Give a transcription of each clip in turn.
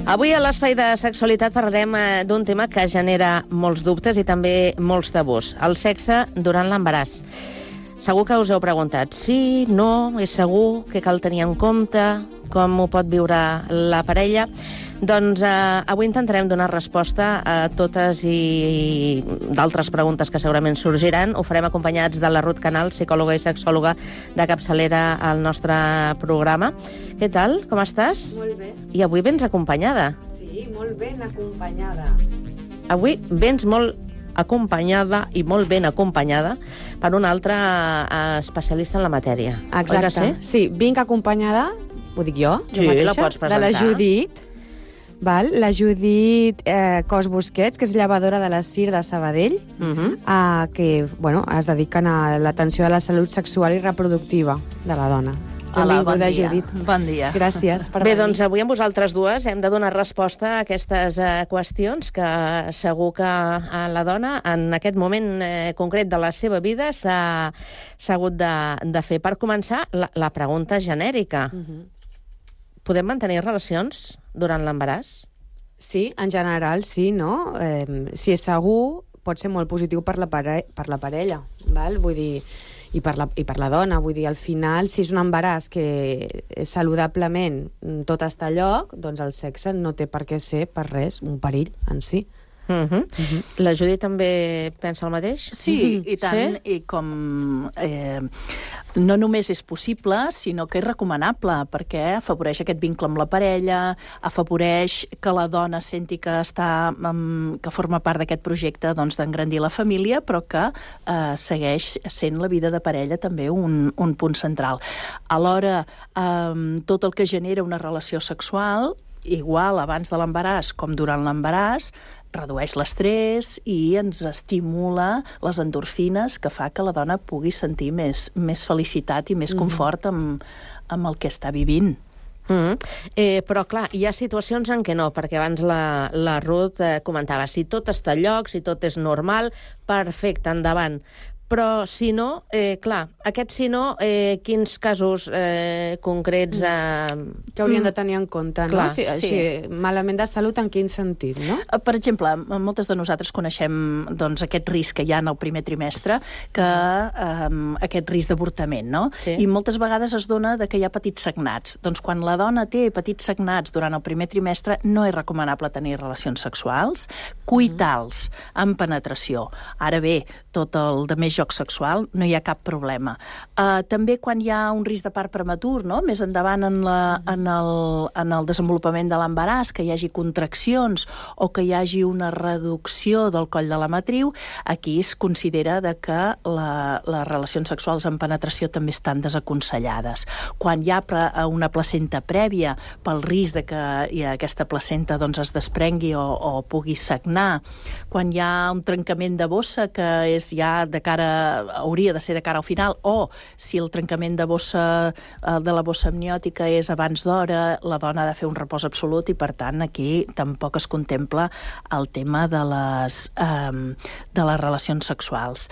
Avui a l'Espai de Sexualitat parlarem d'un tema que genera molts dubtes i també molts tabús, el sexe durant l'embaràs. Segur que us heu preguntat, sí, no, és segur, què cal tenir en compte, com ho pot viure la parella? Doncs avui intentarem donar resposta a totes i d'altres preguntes que segurament sorgiran. Ho farem acompanyats de la Ruth Canal, psicòloga i sexòloga de capçalera al nostre programa. Què tal? Com estàs? Molt bé. I avui vens acompanyada. Sí, molt ben acompanyada. Avui vens molt acompanyada i molt ben acompanyada per un altre especialista en la matèria. Exacte. Oi que sí? Sí, vinc acompanyada, ho dic jo Sí, la pots presentar. de la Judit. Val? La Judit Cos Busquets, que és llevadora de la CIR de Sabadell, que es dediquen a l'atenció a la salut sexual i reproductiva de la dona. Hola, bon dia. Judit. Bon dia. Gràcies per Bé, venir. doncs avui amb vosaltres dues hem de donar resposta a aquestes qüestions que segur que la dona en aquest moment concret de la seva vida s'ha hagut de fer. Per començar, la pregunta genèrica. Podem mantenir relacions durant l'embaràs? Sí, en general sí, no? Si és segur, pot ser molt positiu per la parella, val? Vull dir, i per la dona, vull dir, al final, si és un embaràs que saludablement tot està a lloc, doncs el sexe no té per què ser, per res, un perill en si. La Judit també pensa el mateix? Sí, i tant, Sí? i com no només és possible, sinó que és recomanable, perquè afavoreix aquest vincle amb la parella, afavoreix que la dona senti que que forma part d'aquest projecte d'engrandir la família, però que segueix sent la vida de parella també un punt central. Alhora, tot el que genera una relació sexual, igual abans de l'embaràs com durant l'embaràs, redueix l'estrès i ens estimula les endorfines, que fa que la dona pugui sentir més felicitat i més confort amb el que està vivint. Però, clar, hi ha situacions en què no, perquè abans la Ruth comentava, si tot està a lloc, si tot és normal, perfecte, endavant. Però, si no, clar, aquest si no, quins casos concrets... Que haurien de tenir en compte, no? Clar, Sí. Malament de salut, en quin sentit, no? Per exemple, moltes de nosaltres coneixem aquest risc que hi ha en el primer trimestre, aquest risc d'avortament, no? Sí. I moltes vegades es dona que hi ha petits sagnats. Doncs quan la dona té petits sagnats durant el primer trimestre, no és recomanable tenir relacions sexuals, coitals, amb penetració. Ara bé, tot el de més joc sexual, no hi ha cap problema. També quan hi ha un risc de part prematur, no? Més endavant en el desenvolupament de l'embaràs, que hi hagi contraccions o que hi hagi una reducció del coll de la matriu, aquí es considera que les relacions sexuals amb penetració també estan desaconsellades. Quan hi ha una placenta prèvia, pel risc que aquesta placenta es desprengui o pugui sagnar, quan hi ha un trencament de bossa que és ja hauria de ser de cara al final, o si el trencament de la bossa amniòtica és abans d'hora, la dona ha de fer un repòs absolut i, per tant, aquí tampoc es contempla el tema de les relacions sexuals.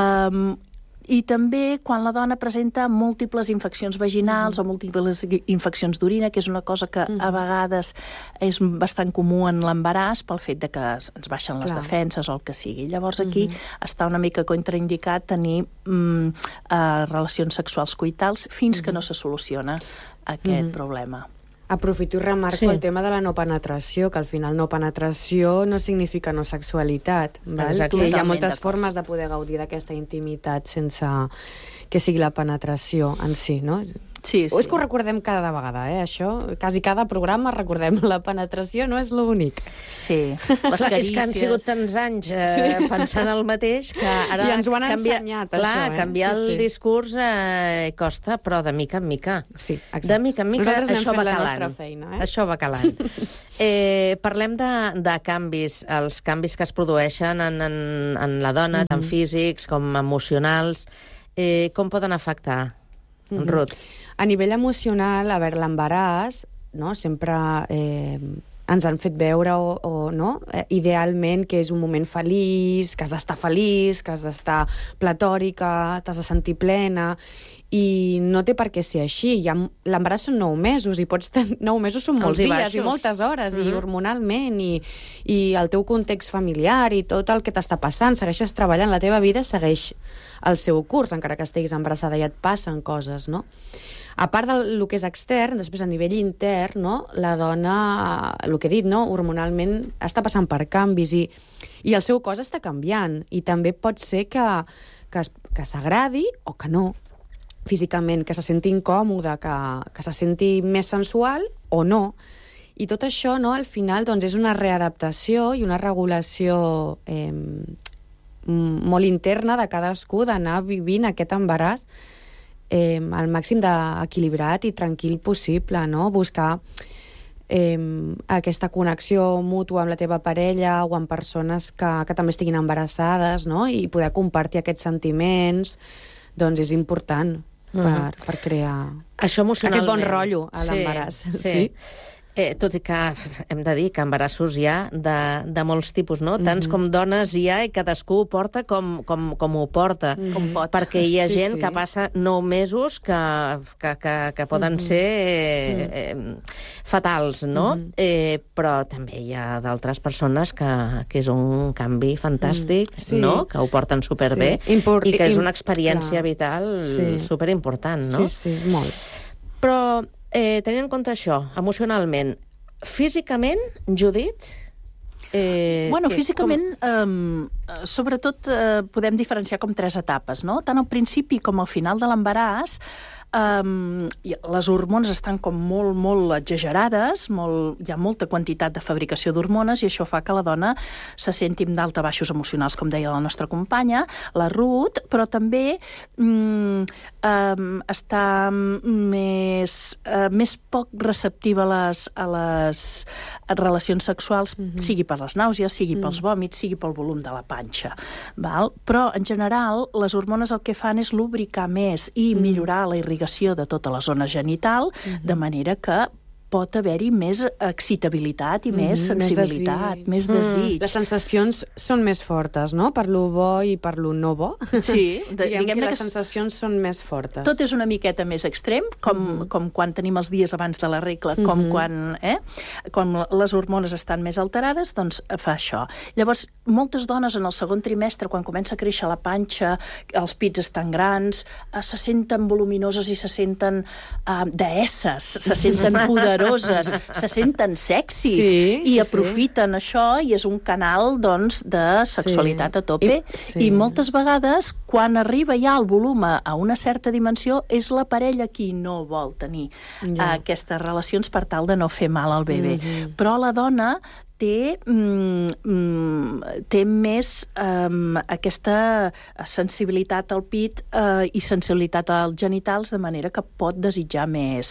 I també quan la dona presenta múltiples infeccions vaginals o múltiples infeccions d'orina, que és una cosa que a vegades és bastant comú en l'embaràs pel fet que ens baixen les defenses o el que sigui. Llavors aquí està una mica contraindicat tenir relacions sexuals coitals fins que no se soluciona aquest problema. Aprofito i remarco el tema de la no penetració, que al final no penetració no significa no sexualitat. Val? Que hi ha moltes formes de poder gaudir d'aquesta intimitat sense que sigui la penetració en si, no? Sí. És que ho recordem cada vegada, això. Quasi cada programa recordem la penetració, no és l'únic. Sí. Les carícies... És que han sigut tants anys pensant el mateix que ara... I ens ho han ensenyat, això. Clar, canviar el discurs costa, però de mica en mica. Sí, exacte. De mica en mica això va la calant. nostra feina, Això va calant. Parlem de canvis, els canvis que es produeixen en la dona, tant físics com emocionals. Com poden afectar, Ruth? A nivell emocional, a veure, l'embaràs, no? Sempre ens han fet veure idealment que és un moment feliç, que has d'estar feliç, que has d'estar platòrica, t'has de sentir plena, i no té per què ser així. L'embaràs són 9 mesos, i 9 mesos són molts dies i moltes hores, i hormonalment, i el teu context familiar, i tot el que t'està passant, segueixes treballant, la teva vida segueix el seu curs, encara que estiguis embarassada, i et passen coses, no? A part del que és extern, després a nivell intern, no? La dona, el que he dit, no? Hormonalment està passant per canvis, i el seu cos està canviant, i també pot ser que s'agradi o que no, físicament, que se senti incòmode, que se senti més sensual o no. I tot això, no, al final, doncs, és una readaptació i una regulació molt interna de cadascú, d'anar vivint aquest embaràs al màxim d'equilibrat i tranquil possible, no? Buscar aquesta connexió mútua amb la teva parella o amb persones que també estiguin embarassades, no? I poder compartir aquests sentiments, doncs és important per crear això emocionalment. Aquest bon rotllo a l'embaràs. Sí. Tot i que hem de dir que embarassos hi ha de molts tipus, no? Tants com dones hi ha, i cadascú ho porta com ho porta. Com pot. Perquè hi ha gent que passa 9 mesos que poden ser fatals, no? Però també hi ha d'altres persones que és un canvi fantàstic, no? Que ho porten superbé, i que és una experiència vital superimportant, no? Sí, molt. Però tenint en compte això, emocionalment, físicament, Judit? Físicament, sobretot podem diferenciar com 3 etapes, no? Tant al principi com al final de l'embaràs, les hormones estan com molt exagerades, hi ha molta quantitat de fabricació d'hormones, i això fa que la dona se senti amb d'alta-baixos emocionals, com deia la nostra companya, la Ruth, però també està més poc receptiva a les relacions sexuals, sigui per les nàusees, sigui pels vòmits, sigui pel volum de la panxa. Val? Però, en general, les hormones el que fan és lubricar més i millorar la irrigació de tota la zona genital, de manera que pot haver-hi més excitabilitat i més sensibilitat, més desig. Les sensacions són més fortes, no? Per lo bo i per lo no bo. Sí. Diguem que les sensacions són més fortes. Tot és una miqueta més extrem, com quan tenim els dies abans de la regla, com quan les hormones estan més alterades, doncs fa això. Llavors, moltes dones en el segon trimestre, quan comença a créixer la panxa, els pits estan grans, se senten voluminoses i se senten deesses, se senten poderoses, se senten sexis, i aprofiten això, i és un canal, doncs, de sexualitat a tope. I moltes vegades, quan arriba ja el volum a una certa dimensió, és la parella qui no vol tenir aquestes relacions per tal de no fer mal al bebè. Però la dona té més aquesta sensibilitat al pit i sensibilitat als genitals, de manera que pot desitjar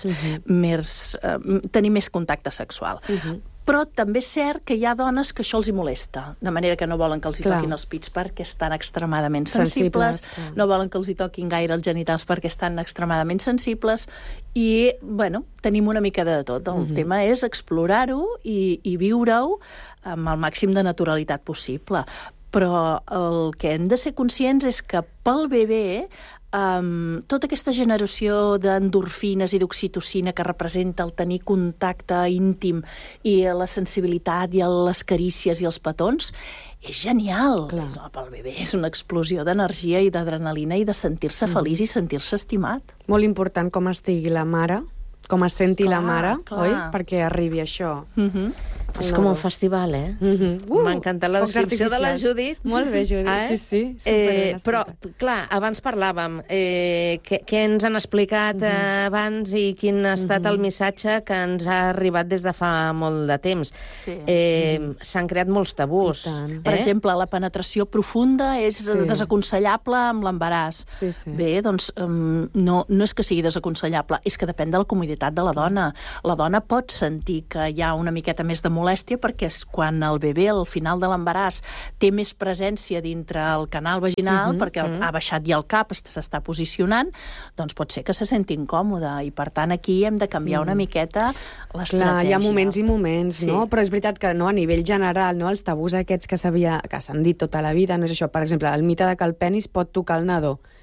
tenir més contacte sexual. Però també és cert que hi ha dones que això els hi molesta, de manera que no volen que els hi toquin els pits perquè estan extremadament sensibles, no volen que els hi toquin gaire els genitals perquè estan extremadament sensibles, i, bueno, tenim una mica de tot. El tema és explorar-ho i viure-ho amb el màxim de naturalitat possible. Però el que hem de ser conscients és que pel bebè tota aquesta generació d'endorfines i d'oxitocina que representa el tenir contacte íntim i la sensibilitat i les carícies i els petons és genial. Pel bebè és una explosió d'energia i d'adrenalina i de sentir-se feliç i sentir-se estimat. Molt important com estigui la mare, com es senti la mare, oi? Perquè arribi això. És com un festival, M'ha encantat la descripció de la Judit. Molt bé, Judit, sí. Però, clar, abans parlàvem què ens han explicat abans i quin ha estat el missatge que ens ha arribat des de fa molt de temps. S'han creat molts tabús. Per exemple, la penetració profunda és desaconsellable amb l'embaràs. Bé, doncs no és que sigui desaconsellable, és que depèn de la comoditat de la dona. La dona pot sentir que hi ha una miqueta més de molèstia perquè quan el bebè al final de l'embaràs té més presència dintre el canal vaginal, perquè ha baixat ja el cap, s'està posicionant, doncs pot ser que se senti incòmode, i per tant aquí hem de canviar una miqueta l'estratègia. Clar, hi ha moments i moments, no? Però és veritat que a nivell general, els tabús aquests que s'han dit tota la vida, no és això. Per exemple, el mite de que el penis pot tocar el nadó.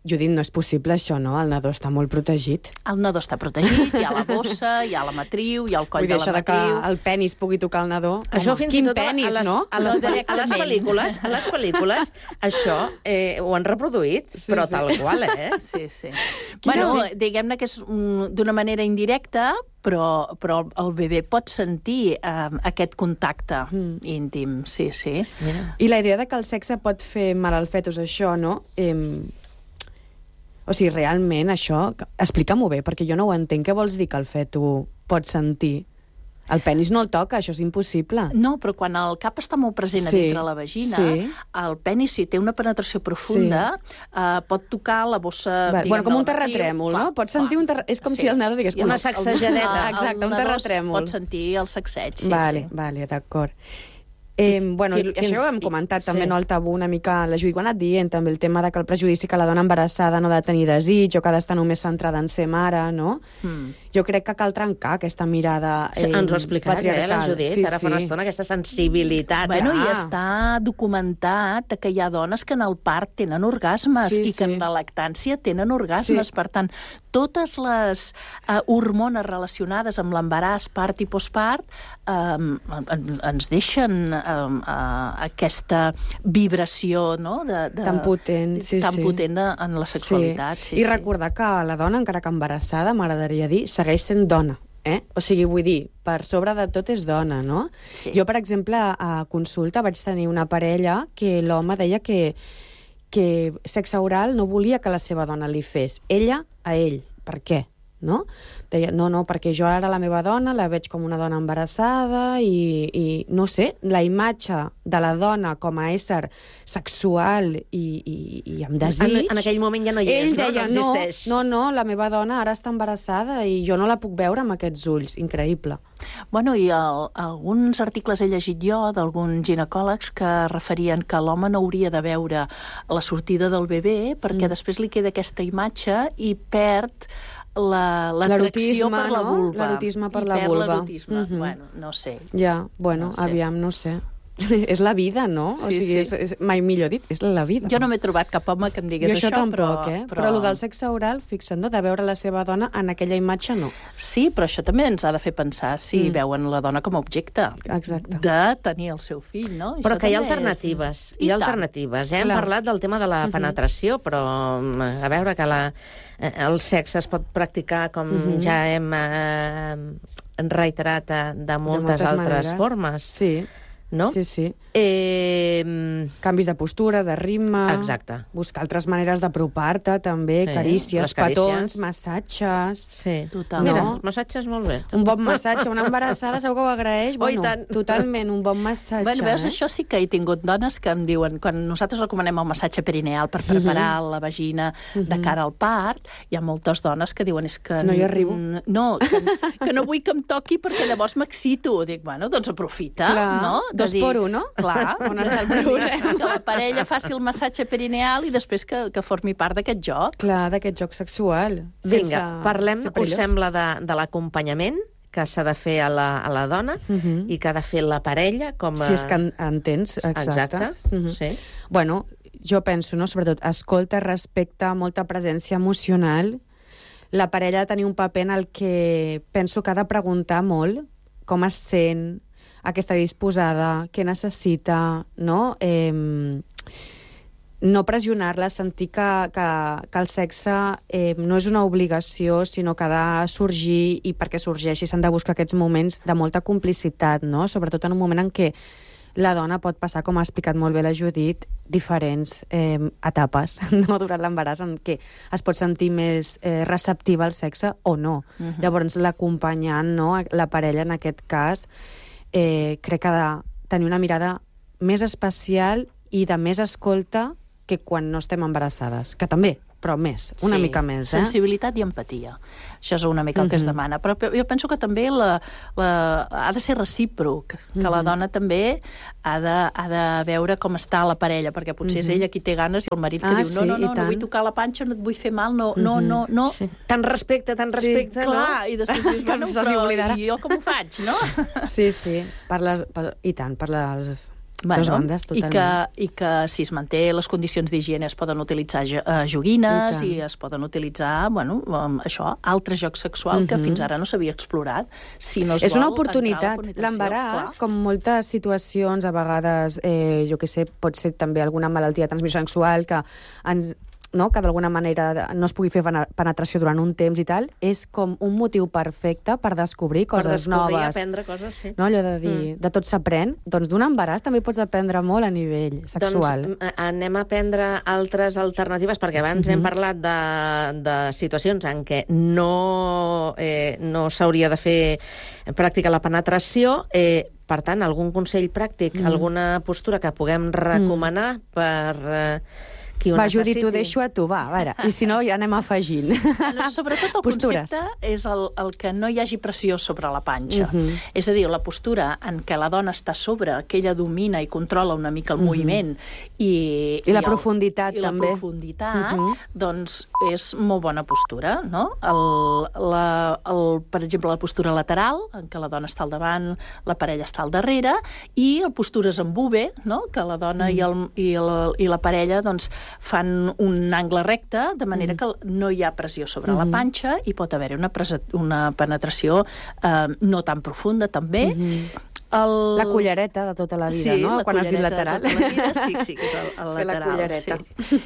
Judit, no és possible això, no? El nadó està molt protegit. El nadó està protegit, hi ha la bossa, hi ha la matriu, hi ha el coll de la matriu... Vull dir, això que el penis pugui tocar el nadó... Això fins i tot penis, no? A les pel·lícules, això ho han reproduït, però tal qual, Sí. Bueno, diguem-ne que és d'una manera indirecta, però el bebè pot sentir aquest contacte íntim, sí. Mira. I la idea de que el sexe pot fer mal al fetus, això, no? O sigui, realment, això... Explica-m'ho bé, perquè jo no ho entenc. Què vols dir que el fetu pot sentir? El penis no el toca, això és impossible. No, però quan el cap està molt present dintre la vagina, el penis, si té una penetració profunda, pot tocar la bossa... Bueno, com un terratrèmol, no? Pot sentir un terratrèmol... És com si el nadó digués... Una sacsejadeta. Exacte, un terratrèmol. Pot sentir el sacseig, sí. Vale, d'acord. Bueno, això ho hem comentat també, no, el tabú una mica, la Judit ho ha anat dient, també el tema de que el prejudici que la dona embarassada no ha de tenir desig o que ha d'estar només centrada en ser mare, no? Jo crec que cal trencar aquesta mirada ens ho ha explicat, la Judit, ara fa una estona, aquesta sensibilitat. Bueno, i està documentat que hi ha dones que en el part tenen orgasmes i que en la lactància tenen orgasmes. Per tant, totes les hormones relacionades amb l'embaràs, part i postpart, ens deixen aquesta vibració, no? Tan potent, tan potent en la sexualitat. I recordar que la dona, encara que embarassada, m'agradaria dir, segueix sent dona. O sigui, vull dir, per sobre de tot és dona, no? Jo, per exemple, a consulta vaig tenir una parella que l'home deia que sexe oral no volia que la seva dona li fes. Ella a ell. Per què? No? Deia, no, perquè jo ara la meva dona la veig com una dona embarassada i no sé, la imatge de la dona com a ésser sexual i amb desig... En aquell moment ja no hi és, no? No existeix. No, la meva dona ara està embarassada i jo no la puc veure amb aquests ulls. Increïble. Bueno, i alguns articles he llegit jo d'alguns ginecòlegs que referien que l'home no hauria de veure la sortida del bebè perquè després li queda aquesta imatge i perd l'atracció per la vulva. L'erotisme per la vulva. Bueno, no sé. Ja, bueno, aviam, no sé. És la vida, no? O sigui, mai millor dit, és la vida. Jo no m'he trobat cap home que em digués això. Jo tampoc, però el del sexe oral, fixa't, no? De veure la seva dona en aquella imatge, no. Sí, però això també ens ha de fer pensar si veuen la dona com a objecte. Exacte. De tenir el seu fill, no? Però que hi ha alternatives. Hi ha alternatives. Hem parlat del tema de la penetració, però a veure que el sexe es pot practicar, com ja hem reiterat, de moltes altres formes. Sí. No? Sí. Canvis de postura, de ritme... Exacte. Buscar altres maneres d'apropar-te, també, carícies, petons, massatges... Sí, totalment. Mira, els massatges molt bé. Un bon massatge, una embarassada segur que ho agraeix. Bueno, totalment, un bon massatge. Bueno, veus, això sí que he tingut dones que em diuen, quan nosaltres recomanem el massatge perineal per preparar la vagina de cara al part, hi ha moltes dones que diuen és que... No hi arribo. No, que no vull que em toqui perquè llavors m'excito. Dic, bueno, doncs aprofita, no? Dos por un, no? Clar, on està el problema? Que la parella faci el massatge perineal i després que formi part d'aquest joc. Clar, d'aquest joc sexual. Vinga, parlem, us sembla, de l'acompanyament que s'ha de fer a la dona i que ha de fer la parella com a... Si és que entens, exacte. Sí. Bueno, jo penso, no? Sobretot, escolta, respecte, molta presència emocional. La parella ha de tenir un paper en el que penso que ha de preguntar molt com es sent, a què està disposada, què necessita, no? No pressionar-la, sentir que el sexe no és una obligació, sinó que ha de sorgir, i perquè sorgeixi s'han de buscar aquests moments de molta complicitat, no? Sobretot en un moment en què la dona pot passar, com ha explicat molt bé la Judit, diferents etapes, no? Durant l'embaràs, en què es pot sentir més receptiva al sexe o no. Llavors, l'acompanyant, no? La parella, en aquest cas, crec que ha de tenir una mirada més especial i de més escolta que quan no estem embarassades, que també, però més, una mica més. Sensibilitat i empatia. Això és una mica el que es demana. Però jo penso que també ha de ser recíproc, que la dona també ha de veure com està la parella, perquè potser és ella qui té ganes i el marit que diu no vull tocar la panxa, no et vull fer mal, no. Sí. Tant respecte, sí, clar, i després dius, bueno, però jo com ho faig, no? Sí, i tant, per les Dos bandes, totalment. I que si es manté les condicions d'higiene es poden utilitzar joguines i es poden utilitzar, això, altre joc sexual que fins ara no s'havia explorat. Si no és una oportunitat. L'embaràs, com moltes situacions, a vegades, jo què sé, pot ser també alguna malaltia de transmissió sexual que ens... no? Que d'alguna manera no es pugui fer penetració durant un temps i tal, és com un motiu perfecte per descobrir coses noves. Per descobrir i aprendre coses, sí. No? Allò de dir, de tot s'aprèn. Doncs d'un embaràs també pots aprendre molt a nivell sexual. Doncs anem a aprendre altres alternatives, perquè abans hem parlat de situacions en què no s'hauria de fer pràctica la penetració. Per tant, algun consell pràctic, alguna postura que puguem recomanar per... Va, Judit, t'ho deixo a tu, va, a veure. I si no, ja anem afegint. Sobretot el concepte és el que no hi hagi pressió sobre la panxa. És a dir, la postura en què la dona està sobre, que ella domina i controla una mica el moviment i la profunditat, també. I la profunditat, doncs és molt bona postura, no? Per exemple, la postura lateral, en què la dona està al davant, la parella està al darrere, i postures en V, no? Que la dona i la parella, doncs, fan un angle recte, de manera que no hi ha pressió sobre la panxa i pot haver-hi una penetració no tan profunda, també. La cullereta de tota la vida, no? Quan has dit lateral. Sí, que és el lateral. Fer la cullereta.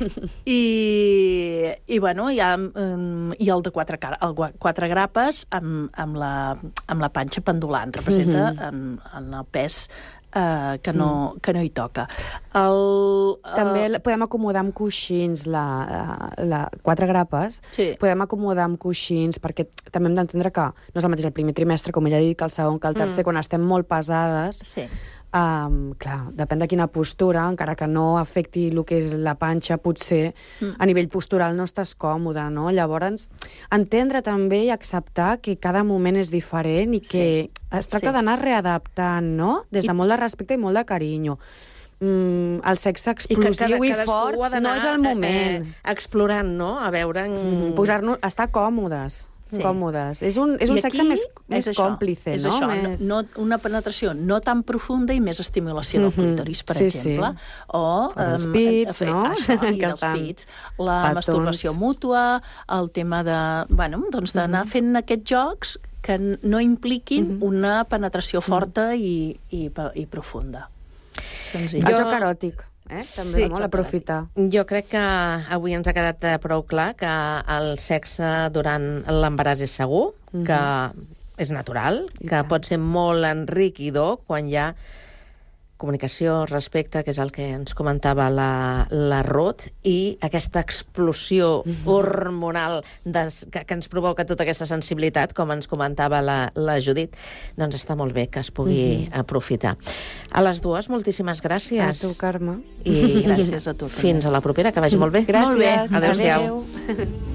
I bueno, hi ha el de quatre grapes amb la panxa pendulant. Representa en el pes que no hi toca. També podem acomodar amb coixins quatre grapes. Podem acomodar amb coixins, perquè també hem d'entendre que no és el mateix el primer trimestre, com ella ha dit, que el segon, que el tercer, quan estem molt pesades. Clar, depèn de quina postura, encara que no afecti el que és la panxa, potser a nivell postural no estàs còmode, no? Llavors, entendre també i acceptar que cada moment és diferent i que es tracta d'anar readaptant, no? Des de molt de respecte i molt de carinyo. El sexe explosiu i fort no és el moment. Explorant, no? A veure... Estar còmodes. Còmodes. És un sexe més còmplice, no? Una penetració no tan profunda i més estimulació del clítoris, per exemple. O els pits, no? I els pits. La masturbació mútua, el tema d'anar fent aquests jocs que no impliquin una penetració forta i profunda. El joc eròtic. També molt aprofitar. Jo crec que avui ens ha quedat prou clar que el sexe durant l'embaràs és segur, que és natural, que pot ser molt enriquidor quan hi ha comunicació, respecte, que és el que ens comentava la Ruth, i aquesta explosió hormonal que ens provoca tota aquesta sensibilitat, com ens comentava la Judit, doncs està molt bé que es pugui aprofitar. A les dues, moltíssimes gràcies. A tu, Carme. I gràcies a tu. Fins a la propera, que vagi molt bé. Gràcies. Adéu-siau.